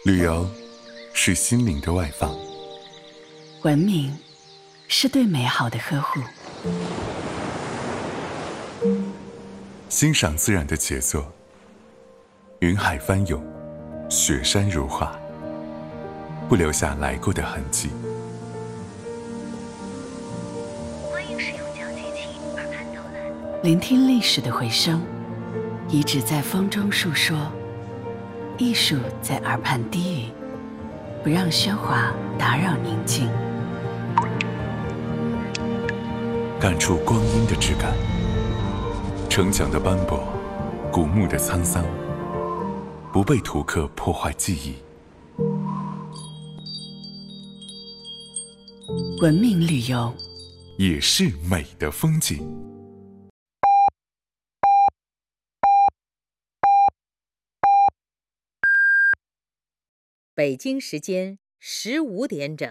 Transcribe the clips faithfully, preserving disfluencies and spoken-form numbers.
旅游是心灵的外放， 文明是对美好的呵护， 欣赏自然的杰作，云海翻涌，雪山如画，不留下来过的痕迹。 欢迎使用脚机器耳畔导览， 聆听历史的回声，遗址在风中述说，艺术在耳畔低语，不让喧哗打扰宁静。 感触光阴的质感，城墙的斑驳，古墓的沧桑，不被图刻破坏记忆。 文明旅游也是美的风景。 北京时间十五点整。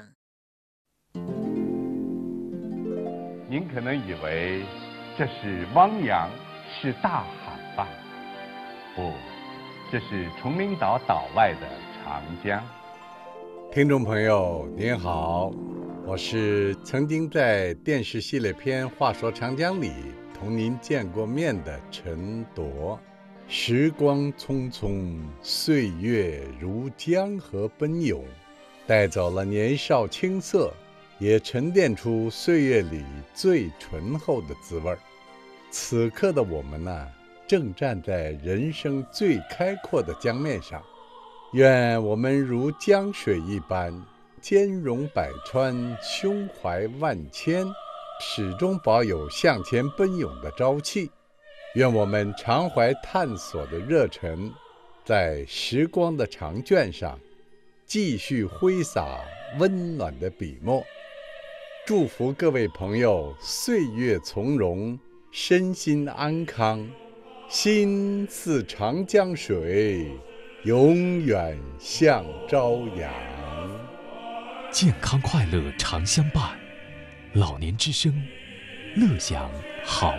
您可能以为这是汪洋，是大海吧？不，这是崇明岛岛外的长江。 听众朋友您好，我是曾经在电视系列片《话说长江》里同您见过面的陈铎。时光匆匆，岁月如江河奔涌，带走了年少青涩，也沉淀出岁月里最醇厚的滋味。此刻的我们呢，正站在人生最开阔的江面上，愿我们如江水一般，兼容百川，胸怀万千，始终保有向前奔涌的朝气。愿我们常怀探索的热忱，在时光的长卷上继续挥洒温暖的笔墨。祝福各位朋友岁月从容，身心安康，心似长江水，永远向朝阳。 健康快乐常相伴，老年之声，乐享好